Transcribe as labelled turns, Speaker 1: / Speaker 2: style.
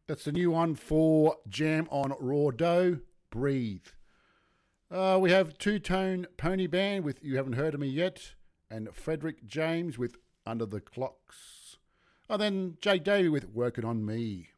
Speaker 1: That's the new one for Jam on Raw Dough, Breathe. We have Two Tone Pony Band with You Haven't Heard of Me Yet, and Frederick James with Under the Clocks. And then Jake Davey with Working on Me.